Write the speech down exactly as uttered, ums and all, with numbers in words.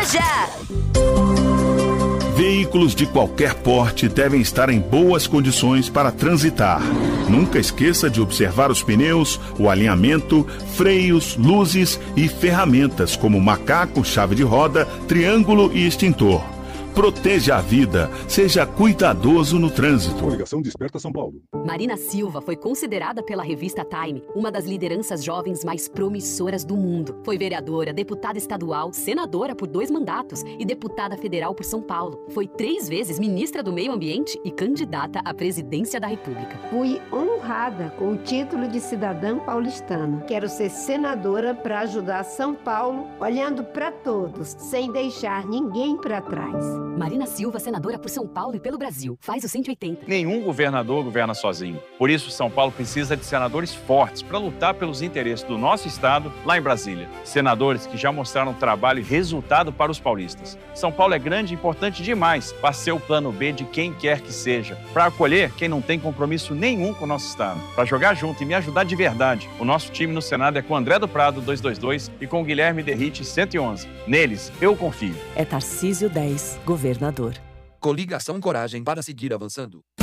já! Veículos de qualquer porte devem estar em boas condições para transitar. Nunca esqueça de observar os pneus, o alinhamento, freios, luzes e ferramentas como macaco, chave de roda, triângulo e extintor. Proteja a vida, seja cuidadoso no trânsito. Coligação Desperta São Paulo. Marina Silva foi considerada pela revista Time uma das lideranças jovens mais promissoras do mundo. Foi vereadora, deputada estadual, senadora por dois mandatos e deputada federal por São Paulo. Foi três vezes ministra do Meio Ambiente e candidata à presidência da República. Fui honrada com o título de cidadã paulistana. Quero ser senadora para ajudar São Paulo, olhando para todos, sem deixar ninguém para trás. Marina Silva, senadora por São Paulo e pelo Brasil. Faz o cento e oitenta. Nenhum governador governa sozinho. Por isso, São Paulo precisa de senadores fortes para lutar pelos interesses do nosso estado lá em Brasília. Senadores que já mostraram trabalho e resultado para os paulistas. São Paulo é grande e importante demais para ser o plano B de quem quer que seja. Para acolher quem não tem compromisso nenhum com o nosso estado. Para jogar junto e me ajudar de verdade. O nosso time no Senado é com André do Prado, duzentos e vinte e dois, e com Guilherme Derrite, cento e onze. Neles, eu confio. É Tarcísio dez, governador. Coligação Coragem para seguir avançando.